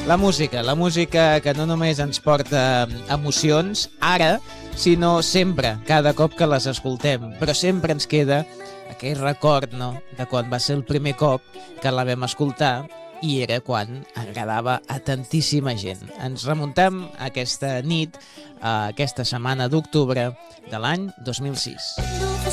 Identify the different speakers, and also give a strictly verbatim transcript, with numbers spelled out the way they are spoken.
Speaker 1: La música, la música que no només ens porta emocions ara, sinó sempre, cada cop que les escoltem, però sempre ens queda aquell record, no?, de quan va ser el primer cop que la vam escoltar i era quan agradava a tantíssima gent. Ens remuntem a aquesta nit, a aquesta setmana d'octubre de l'any dos mil sis.